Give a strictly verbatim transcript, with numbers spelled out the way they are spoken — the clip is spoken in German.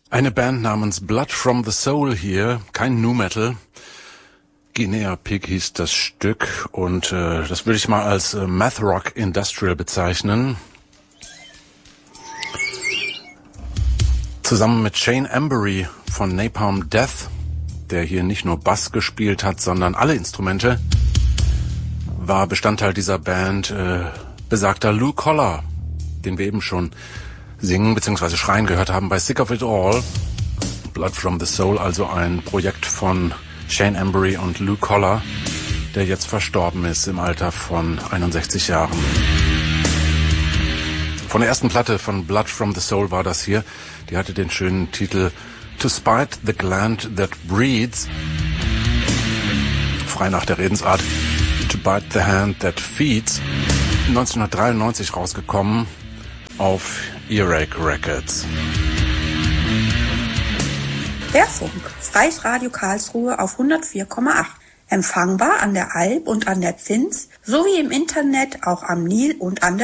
Eine Band namens Blood from the Soul hier, kein Nu Metal. Guinea Pig hieß das Stück und äh, das würde ich mal als äh, Math Rock Industrial bezeichnen. Zusammen mit Shane Embury von Napalm Death, der hier nicht nur Bass gespielt hat, sondern alle Instrumente, war Bestandteil dieser Band äh, besagter Lou Collar, den wir eben schon singen bzw. schreien gehört haben bei Sick of It All. Blood from the Soul, also ein Projekt von Shane Embury und Lou Collar, der jetzt verstorben ist im Alter von einundsechzig Jahren. Von der ersten Platte von Blood from the Soul war das hier. Die hatte den schönen Titel To Spite the Gland That Breeds. Frei nach der Redensart To Bite the Hand That Feeds. neunzehnhundertdreiundneunzig rausgekommen auf Earache Records. Querfunk, Freies Radio Karlsruhe auf hundertvier Komma acht. Empfangbar an der Alb und an der Pfinz sowie im Internet auch am Nil und an der